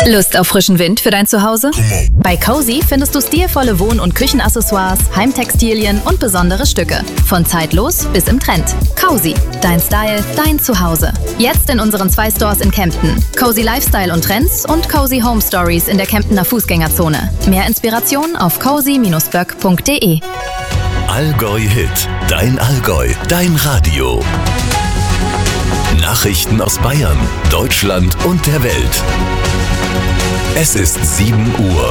Lust auf frischen Wind für dein Zuhause? Bei Cozy findest du stilvolle Wohn- und Küchenaccessoires, Heimtextilien und besondere Stücke. Von zeitlos bis im Trend. Cozy, dein Style, dein Zuhause. Jetzt in unseren 2 Stores in Kempten. Cozy Lifestyle und Trends und Cozy Home Stories in der Kemptener Fußgängerzone. Mehr Inspiration auf cozy-böck.de. Allgäu Hit, dein Allgäu, dein Radio. Nachrichten aus Bayern, Deutschland und der Welt. Es ist 7 Uhr.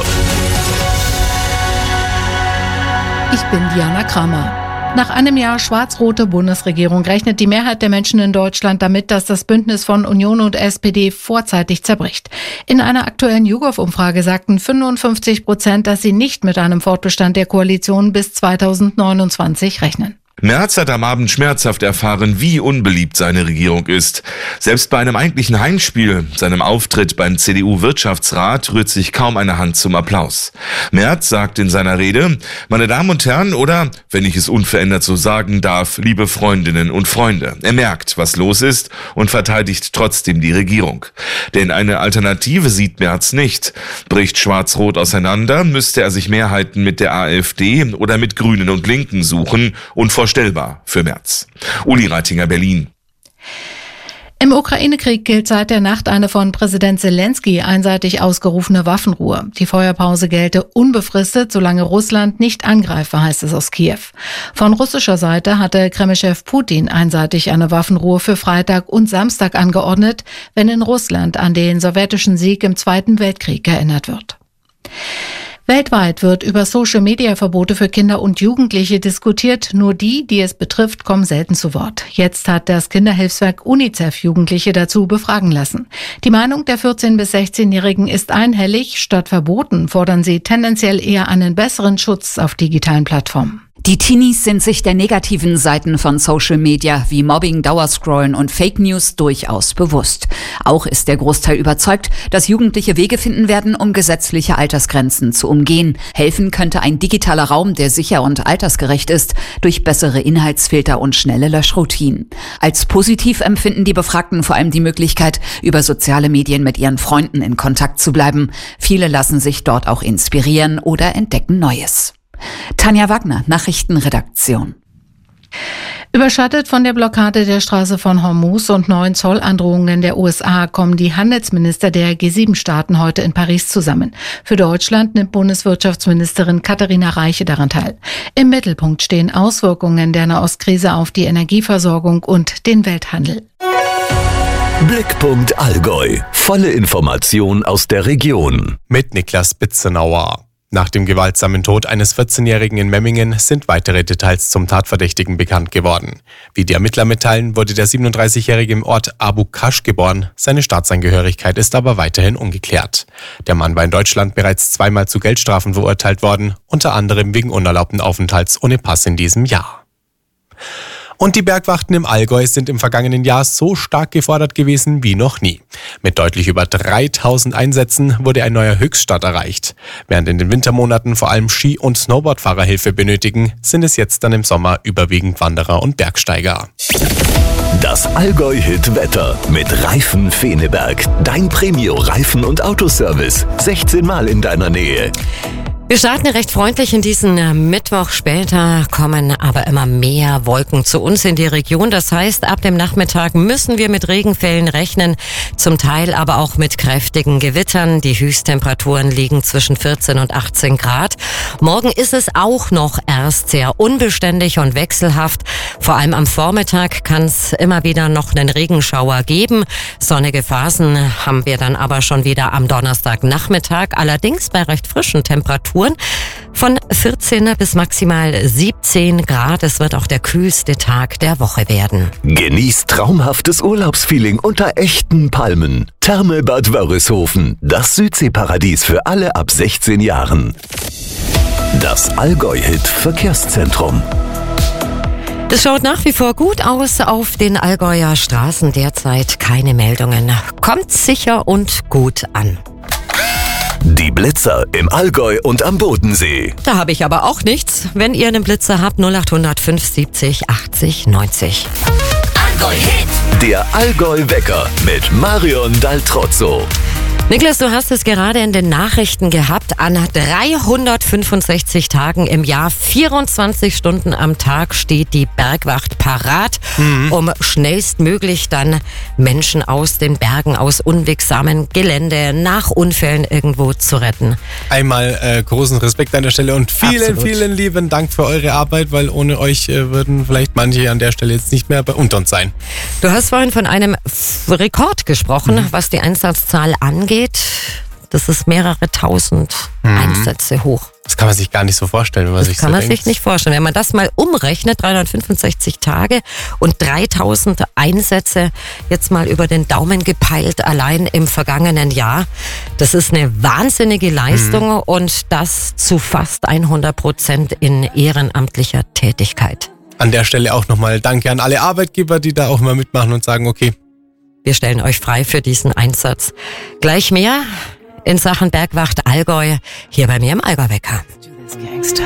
Ich bin Diana Kramer. Nach einem Jahr schwarz-rote Bundesregierung rechnet die Mehrheit der Menschen in Deutschland damit, dass das Bündnis von Union und SPD vorzeitig zerbricht. In einer aktuellen YouGov-Umfrage sagten 55%, dass sie nicht mit einem Fortbestand der Koalition bis 2029 rechnen. Merz hat am Abend schmerzhaft erfahren, wie unbeliebt seine Regierung ist. Selbst bei einem eigentlichen Heimspiel, seinem Auftritt beim CDU-Wirtschaftsrat, rührt sich kaum eine Hand zum Applaus. Merz sagt in seiner Rede: Meine Damen und Herren, oder, wenn ich es unverändert so sagen darf, liebe Freundinnen und Freunde. Er merkt, was los ist und verteidigt trotzdem die Regierung. Denn eine Alternative sieht Merz nicht. Bricht Schwarz-Rot auseinander, müsste er sich Mehrheiten mit der AfD oder mit Grünen und Linken suchen, unvorstellbar für Merz. Uli Reitinger, Berlin. Im Ukraine-Krieg gilt seit der Nacht eine von Präsident Zelensky einseitig ausgerufene Waffenruhe. Die Feuerpause gelte unbefristet, solange Russland nicht angreife, heißt es aus Kiew. Von russischer Seite hatte Kreml-Chef Putin einseitig eine Waffenruhe für Freitag und Samstag angeordnet, wenn in Russland an den sowjetischen Sieg im Zweiten Weltkrieg erinnert wird. Weltweit wird über Social-Media-Verbote für Kinder und Jugendliche diskutiert. Nur die es betrifft, kommen selten zu Wort. Jetzt hat das Kinderhilfswerk UNICEF Jugendliche dazu befragen lassen. Die Meinung der 14- bis 16-Jährigen ist einhellig. Statt Verboten fordern sie tendenziell eher einen besseren Schutz auf digitalen Plattformen. Die Teenies sind sich der negativen Seiten von Social Media wie Mobbing, Dauerscrollen und Fake News durchaus bewusst. Auch ist der Großteil überzeugt, dass Jugendliche Wege finden werden, um gesetzliche Altersgrenzen zu umgehen. Helfen könnte ein digitaler Raum, der sicher und altersgerecht ist, durch bessere Inhaltsfilter und schnelle Löschroutinen. Als positiv empfinden die Befragten vor allem die Möglichkeit, über soziale Medien mit ihren Freunden in Kontakt zu bleiben. Viele lassen sich dort auch inspirieren oder entdecken Neues. Tanja Wagner, Nachrichtenredaktion. Überschattet von der Blockade der Straße von Hormuz und neuen Zollandrohungen der USA kommen die Handelsminister der G7-Staaten heute in Paris zusammen. Für Deutschland nimmt Bundeswirtschaftsministerin Katharina Reiche daran teil. Im Mittelpunkt stehen Auswirkungen der Nahostkrise auf die Energieversorgung und den Welthandel. Blickpunkt Allgäu. Volle Information aus der Region. Mit Niklas Bitzenauer. Nach dem gewaltsamen Tod eines 14-Jährigen in Memmingen sind weitere Details zum Tatverdächtigen bekannt geworden. Wie die Ermittler mitteilen, wurde der 37-Jährige im Ort Abu Kasch geboren. Seine Staatsangehörigkeit ist aber weiterhin ungeklärt. Der Mann war in Deutschland bereits 2-mal zu Geldstrafen verurteilt worden, unter anderem wegen unerlaubten Aufenthalts ohne Pass in diesem Jahr. Und die Bergwachten im Allgäu sind im vergangenen Jahr so stark gefordert gewesen wie noch nie. Mit deutlich über 3000 Einsätzen wurde ein neuer Höchststand erreicht. Während in den Wintermonaten vor allem Ski- und Snowboardfahrer Hilfe benötigen, sind es jetzt dann im Sommer überwiegend Wanderer und Bergsteiger. Das Allgäu-Hit-Wetter mit Reifen Feneberg. Dein Premio-Reifen- und Autoservice. 16 Mal in deiner Nähe. Wir starten recht freundlich in diesen Mittwoch. Später kommen aber immer mehr Wolken zu uns in die Region. Das heißt, ab dem Nachmittag müssen wir mit Regenfällen rechnen, zum Teil aber auch mit kräftigen Gewittern. Die Höchsttemperaturen liegen zwischen 14 und 18 Grad. Morgen ist es auch noch erst sehr unbeständig und wechselhaft. Vor allem am Vormittag kann es immer wieder noch einen Regenschauer geben. Sonnige Phasen haben wir dann aber schon wieder am Donnerstagnachmittag. Allerdings bei recht frischen Temperaturen von 14 bis maximal 17 Grad. Es wird auch der kühlste Tag der Woche werden. Genießt traumhaftes Urlaubsfeeling unter echten Palmen. Therme Bad Wörishofen, das Südseeparadies für alle ab 16 Jahren. Das Allgäu-Hit Verkehrszentrum. Es schaut nach wie vor gut aus auf den Allgäuer Straßen. Derzeit keine Meldungen. Kommt sicher und gut an. Die Blitzer im Allgäu und am Bodensee. Da habe ich aber auch nichts. Wenn ihr einen Blitzer habt, 0800 570 80 90. Allgäu Hit. Der Allgäu Wecker mit Marion Daltrozzo. Niklas, du hast es gerade in den Nachrichten gehabt. An 365 Tagen im Jahr, 24 Stunden am Tag steht die Bergwacht parat, um schnellstmöglich dann Menschen aus den Bergen, aus unwegsamen Gelände, nach Unfällen irgendwo zu retten. Einmal großen Respekt an der Stelle und vielen lieben Dank für eure Arbeit, weil ohne euch würden vielleicht manche an der Stelle jetzt nicht mehr bei uns sein. Du hast vorhin von einem Rekord gesprochen, was die Einsatzzahl angeht. Das ist mehrere tausend Einsätze hoch. Das kann man sich gar nicht so vorstellen, wenn man sich so denkt. Das kann man sich nicht vorstellen. Wenn man das mal umrechnet, 365 Tage und 3000 Einsätze jetzt mal über den Daumen gepeilt, allein im vergangenen Jahr. Das ist eine wahnsinnige Leistung und das zu fast 100% in ehrenamtlicher Tätigkeit. An der Stelle auch nochmal Danke an alle Arbeitgeber, die da auch mal mitmachen und sagen, okay, wir stellen euch frei für diesen Einsatz. Gleich mehr in Sachen Bergwacht Allgäu hier bei mir im Allgäu-Wecker.